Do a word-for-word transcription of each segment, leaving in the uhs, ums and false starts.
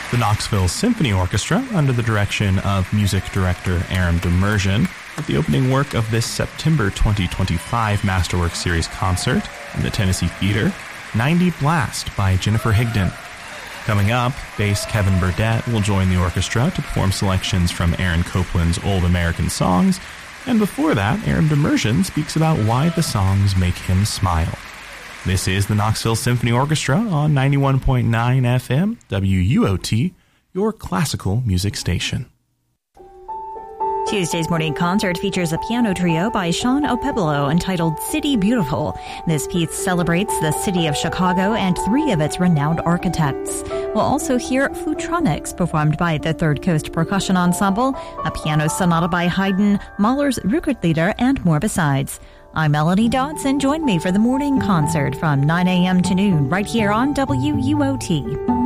The Knoxville Symphony Orchestra, under the direction of music director Aram Demerjian, with the opening work of this September twenty twenty-five Masterworks Series concert in the Tennessee Theater, ninety Blast by Jennifer Higdon. Coming up, bass Kevin Burdett will join the orchestra to perform selections from Aaron Copland's Old American Songs, and before that, Aram Demerjian speaks about why the songs make him smile. This is the Knoxville Symphony Orchestra on ninety-one point nine F M, W U O T, your classical music station. Tuesday's morning concert features a piano trio by Sean Opebolo entitled City Beautiful. This piece celebrates the city of Chicago and three of its renowned architects. We'll also hear Futronics performed by the Third Coast Percussion Ensemble, a piano sonata by Haydn, Mahler's Rückertlieder, and more besides. I'm Melanie Dodson. Join me for the morning concert from nine a.m. to noon right here on W U O T.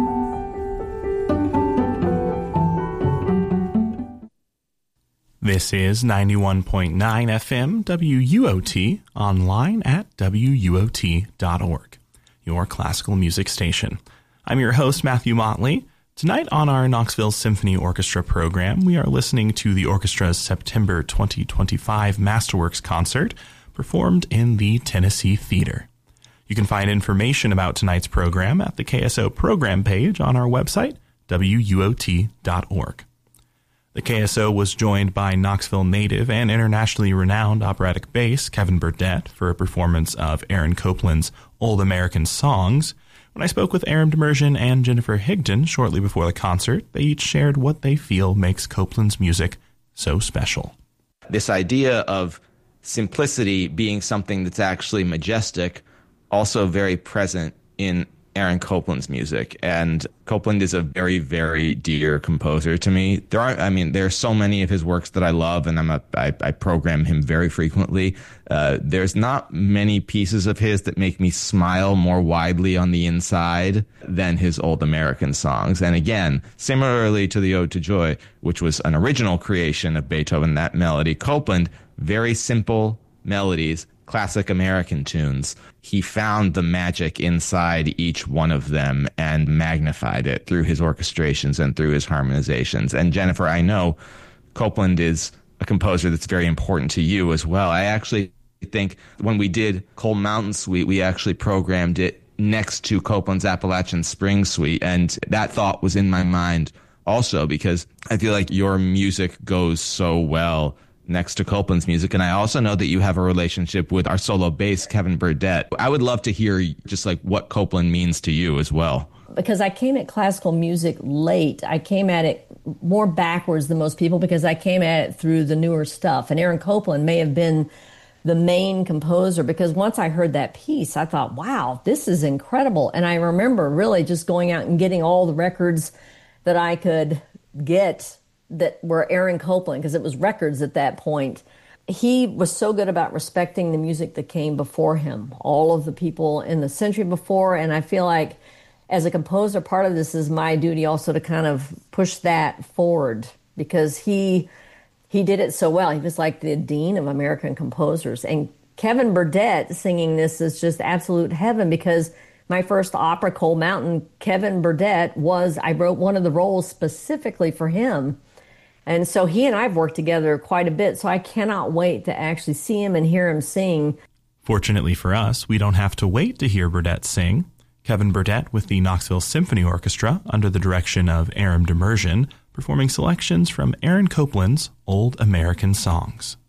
This is ninety-one point nine F M W U O T, online at W U O T dot org, your classical music station. I'm your host, Matthew Motley. Tonight on our Knoxville Symphony Orchestra program, we are listening to the orchestra's September twenty twenty-five Masterworks concert, performed in the Tennessee Theater. You can find information about tonight's program at the K S O program page on our website, W U O T dot org. The K S O was joined by Knoxville native and internationally renowned operatic bass Kevin Burdett for a performance of Aaron Copland's Old American Songs. When I spoke with Aram Demerjian and Jennifer Higdon shortly before the concert, they each shared what they feel makes Copland's music so special. This idea of simplicity being something that's actually majestic, also very present in Aaron Copland's music. And Copland is a very, very dear composer to me. There are, I mean, there are so many of his works that I love, and I'm a, I, I program him very frequently. Uh, there's not many pieces of his that make me smile more widely on the inside than his Old American Songs. And again, similarly to the Ode to Joy, which was an original creation of Beethoven, that melody, Copland, very simple melodies, classic American tunes. He found the magic inside each one of them and magnified it through his orchestrations and through his harmonizations. And Jennifer, I know Copland is a composer that's very important to you as well. I actually think when we did Cold Mountain Suite, we actually programmed it next to Copland's Appalachian Spring Suite. And that thought was in my mind also because I feel like your music goes so well next to Copland's music. And I also know that you have a relationship with our solo bass, Kevin Burdett. I would love to hear just like what Copland means to you as well. Because I came at classical music late. I came at it more backwards than most people because I came at it through the newer stuff. And Aaron Copland may have been the main composer because once I heard that piece, I thought, wow, this is incredible. And I remember really just going out and getting all the records that I could get that were Aaron Copland, because it was records at that point. He was so good about respecting the music that came before him, all of the people in the century before, and I feel like as a composer, part of this is my duty also to kind of push that forward, because he he did it so well. He was like the dean of American composers, and Kevin Burdett singing this is just absolute heaven, because my first opera, Cold Mountain, Kevin Burdett was, I wrote one of the roles specifically for him. And so he and I have worked together quite a bit, so I cannot wait to actually see him and hear him sing. Fortunately for us, we don't have to wait to hear Burdett sing. Kevin Burdett with the Knoxville Symphony Orchestra, under the direction of Aram Demerjian, performing selections from Aaron Copland's Old American Songs.